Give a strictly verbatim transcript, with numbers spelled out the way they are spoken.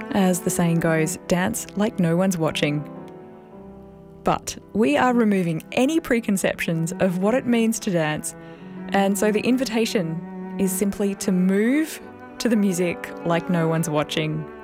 As the saying goes, dance like no one's watching. But we are removing any preconceptions of what it means to dance, and so the invitation is simply to move to the music like no one's watching.